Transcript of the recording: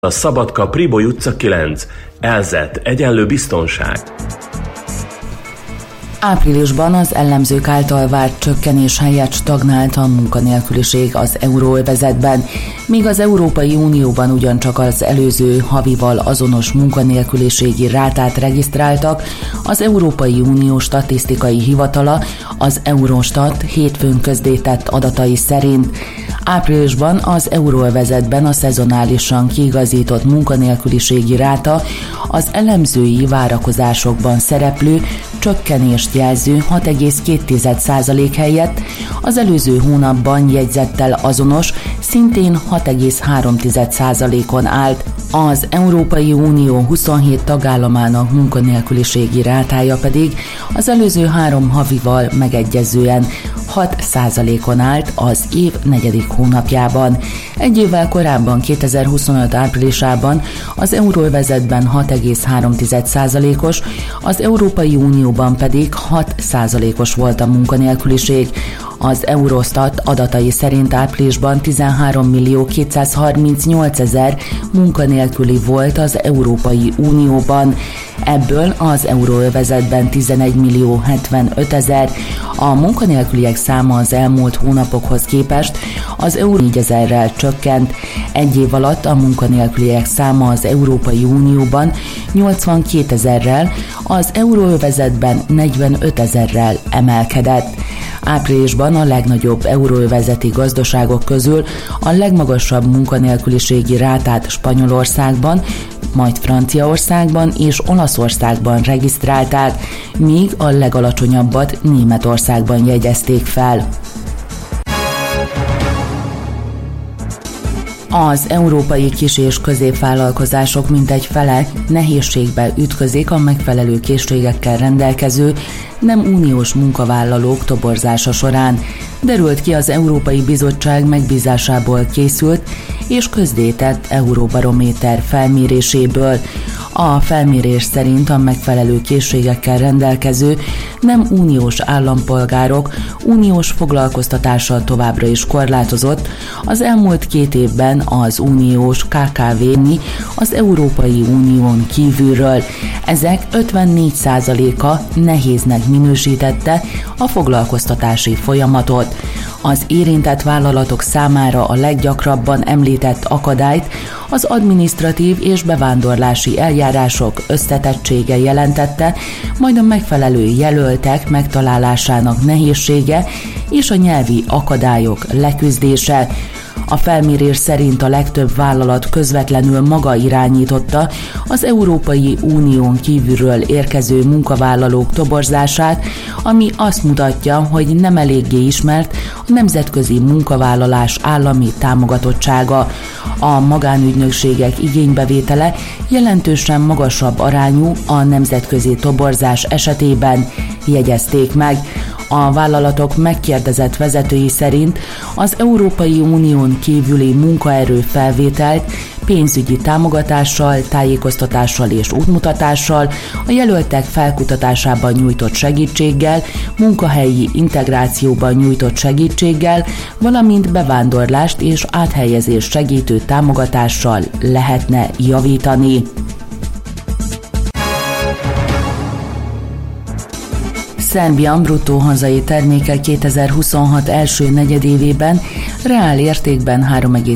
A Szabadka, Priboly utca 9. Elzett, egyenlő biztonság. Áprilisban az elemzők által várt csökkenés helyett stagnált a munkanélküliség az euróövezetben, míg az Európai Unióban ugyancsak az előző havival azonos munkanélküliségi rátát regisztráltak, az Európai Unió Statisztikai Hivatala, az Eurostat hétfőn közzétett adatai szerint. Áprilisban az euróövezetben a szezonálisan kiigazított munkanélküliségi ráta az elemzői várakozásokban szereplő csökkenést jelző 6,2% helyett az előző hónapban jegyzettel azonos, szintén 6,3%-on állt. Az Európai Unió 27 tagállamának munkanélküliségi rátája pedig az előző 3 havival megegyezően 6%-on állt az év 4. hónapjában. Egy évvel korábban, 2025 áprilisában az euróövezetben 6,3%-os, az Európai Unióban pedig 6%-os volt a munkanélküliség. Az Eurostat adatai szerint áprilisban 13.238.000 munkanélküli volt az Európai Unióban. Ebből az euróövezetben 11.075.000. A munkanélküliek száma az elmúlt hónapokhoz képest az EU 4.000-rel csökkent. Egy év alatt a munkanélküliek száma az Európai Unióban 82.000-rel, az euróövezetben 45.000-rel emelkedett. Áprilisban a legnagyobb euróövezeti gazdaságok közül a legmagasabb munkanélküliségi rátát Spanyolországban, majd Franciaországban és Olaszországban regisztrálták, míg a legalacsonyabbat Németországban jegyezték fel. Az európai kis- és középvállalkozások mintegy fele nehézségbe ütközik a megfelelő készségekkel rendelkező nem uniós munkavállalók toborzása során, derült ki az Európai Bizottság megbízásából készült és közzétett Euróbarométer felméréséből. A felmérés szerint a megfelelő készségekkel rendelkező nem uniós állampolgárok uniós foglalkoztatással továbbra is korlátozott, az elmúlt 2 évben az uniós KKV-ni az Európai Unión kívülről. Ezek 54%-a nehéznek minősítette a foglalkoztatási folyamatot. Az érintett vállalatok számára a leggyakrabban említett akadályt az adminisztratív és bevándorlási eljárások összetettsége jelentette, majd a megfelelő jelöltek megtalálásának nehézsége és a nyelvi akadályok leküzdése. A felmérés szerint a legtöbb vállalat közvetlenül maga irányította az Európai Unión kívülről érkező munkavállalók toborzását, ami azt mutatja, hogy nem eléggé ismert a nemzetközi munkavállalás állami támogatottsága. A magánügynökségek igénybevétele jelentősen magasabb arányú a nemzetközi toborzás esetében, jegyezték meg. A vállalatok megkérdezett vezetői szerint az Európai Unión kívüli munkaerő felvételt pénzügyi támogatással, tájékoztatással és útmutatással, a jelöltek felkutatásában nyújtott segítséggel, munkahelyi integrációban nyújtott segítséggel, valamint bevándorlást és áthelyezést segítő támogatással lehetne javítani. Szerbia bruttó hazai terméke 2026 első negyedévében reál értékben